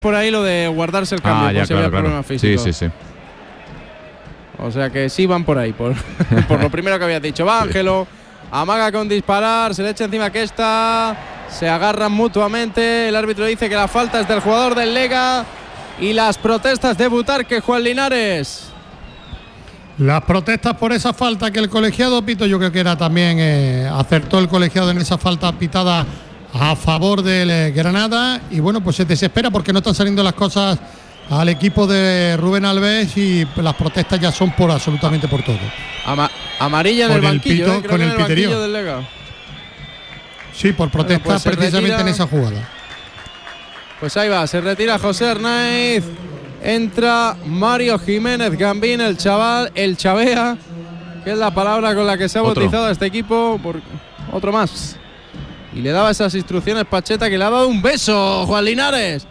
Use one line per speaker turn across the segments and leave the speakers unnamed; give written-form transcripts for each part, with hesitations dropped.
por ahí lo de guardarse el cambio,
ya,
por si había
claro.
problemas físicos.
Sí.
O sea que sí van por ahí, por lo primero que habías dicho. Va Ángelo, amaga con disparar, se le echa encima que se agarran mutuamente. El árbitro dice que la falta es del jugador del Lega y las protestas de Butarque, Juan Linares.
Las protestas por esa falta que el colegiado pitó, yo creo que era también, acertó el colegiado en esa falta pitada a favor del Granada, y bueno, pues se desespera porque no están saliendo las cosas al equipo de Rubén Alves y las protestas ya son por absolutamente por todo.
Amarilla en el banquillo,
pito, con el piterío
del Lega.
Sí, por protestas, pues precisamente en esa jugada.
Pues ahí va, se retira José Arnaiz, entra Mario Jiménez Gambín, el chaval, el Chavea, que es la palabra con la que se ha bautizado a este equipo, otro más. Y le daba esas instrucciones Pacheta, que le ha dado un beso, Juan Linares.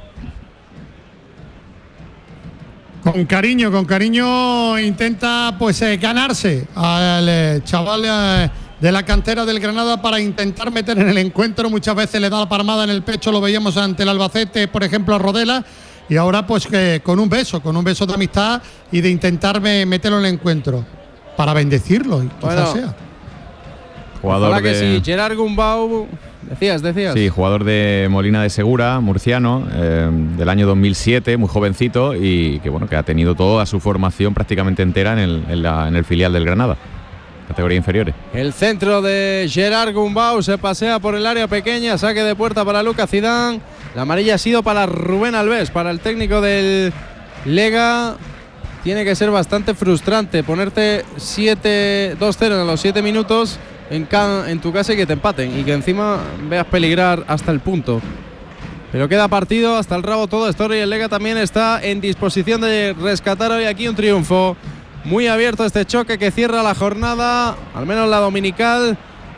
Con cariño intenta pues ganarse al chaval de la cantera del Granada para intentar meter en el encuentro. Muchas veces le da la palmada en el pecho, lo veíamos ante el Albacete, por ejemplo, a Rodela, y ahora pues con un beso de amistad y de intentar meterlo en el encuentro para bendecirlo, quizás sea.
Jugador
que sí, Gerard Gumbau. Decías.
Sí, jugador de Molina de Segura, murciano, del año 2007, muy jovencito, y que ha tenido toda su formación prácticamente entera en el filial del Granada, categoría inferiores.
El centro de Gerard Gumbau se pasea por el área pequeña, saque de puerta para Lucas Zidane. La amarilla ha sido para Rubén Alves, para el técnico del Lega. Tiene que ser bastante frustrante ponerte 2-0 en los 7 minutos en tu casa y que te empaten y que encima veas peligrar hasta el punto. Pero queda partido hasta el rabo todo esto, y el Lega también está en disposición de rescatar hoy aquí un triunfo. Muy abierto este choque que cierra la jornada, al menos la dominical,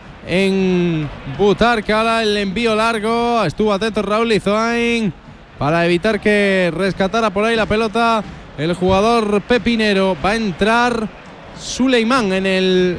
en Butarque. Ahora el envío largo, estuvo atento Raúl Lizoain para evitar que rescatara por ahí la pelota el jugador pepinero. Va a entrar Suleimán en el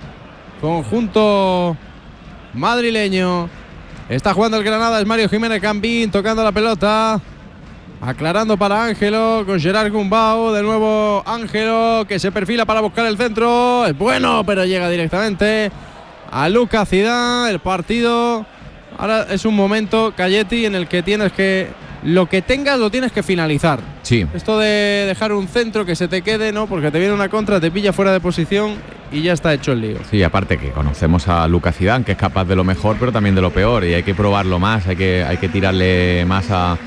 conjunto madrileño. Está jugando el Granada, es Mario Jiménez Gambín tocando la pelota, aclarando para Ángelo con Gerard Gumbau. De nuevo Ángelo, que se perfila para buscar el centro, es bueno, pero llega directamente a Lucas Zidane. El partido ahora es un momento, Calletti, en el que lo que tengas lo tienes que finalizar.
Sí.
Esto de dejar un centro que se te quede, no, porque te viene una contra, te pilla fuera de posición y ya está hecho el lío.
Sí, aparte que conocemos a Lucas Zidane, que es capaz de lo mejor, pero también de lo peor, y hay que probarlo más, hay que tirarle más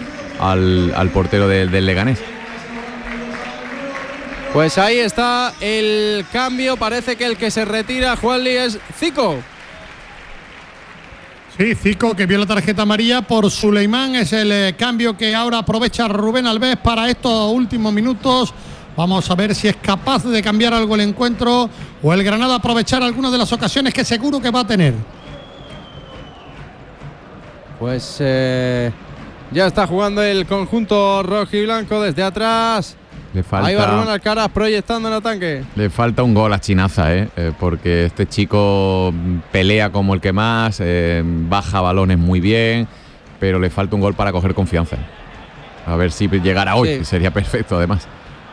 al portero del Leganés.
Pues ahí está el cambio, parece que el que se retira, Juanli, es Zico.
Sí, Zico, que vio la tarjeta amarilla por Suleimán, es el cambio que ahora aprovecha Rubén Alves para estos últimos minutos. Vamos a ver si es capaz de cambiar algo el encuentro o el Granada aprovechar algunas de las ocasiones que seguro que va a tener.
Pues ya está jugando el conjunto rojiblanco desde atrás. Ahí va Rubén Alcaraz proyectando en el tanque.
Le falta un gol a Chinaza, porque este chico pelea como el que más, baja balones muy bien, pero le falta un gol para coger confianza. A ver si llegara hoy, que sería perfecto además.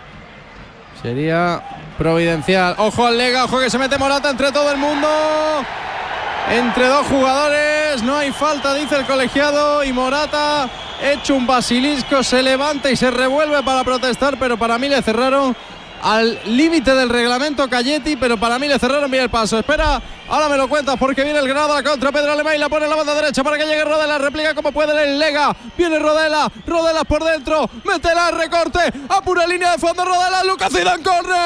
Sería providencial. Ojo al Lega, ojo que se mete Morata entre todo el mundo. Entre dos jugadores, no hay falta, dice el colegiado, y Morata, hecho un basilisco, se levanta y se revuelve para protestar, pero para mí le cerraron al límite del reglamento Calletti, pero para mí le cerraron bien el paso. Espera, ahora me lo cuentas porque viene el Granada contra Pedro Alemán y la pone en la banda derecha para que llegue Rodela, replica como puede el Lega, viene Rodela por dentro, métela, recorte, apura línea de fondo Rodela, Lucas Zidane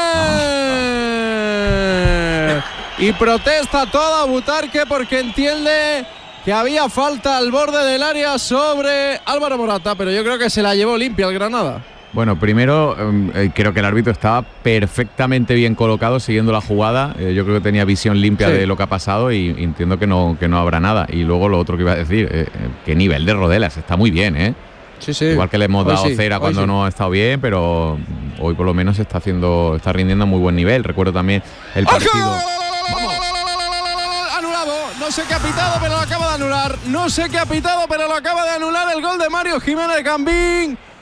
corre y protesta toda Butarque porque entiende que había falta al borde del área sobre Álvaro Morata, pero yo creo que se la llevó limpia el Granada.
Bueno, primero creo que el árbitro estaba perfectamente bien colocado siguiendo la jugada. Yo creo que tenía visión limpia de lo que ha pasado y entiendo que no habrá nada. Y luego lo otro que iba a decir, qué nivel de Rodelas, está muy bien,
Sí.
Igual que le hemos dado cera cuando no ha estado bien, pero hoy por lo menos está rindiendo a muy buen nivel. Recuerdo también el partido.
¡Vamos! Anulado, no sé qué ha pitado, pero lo acaba de anular. No sé qué ha pitado, pero lo acaba de anular el gol de Mario Jiménez Gambín.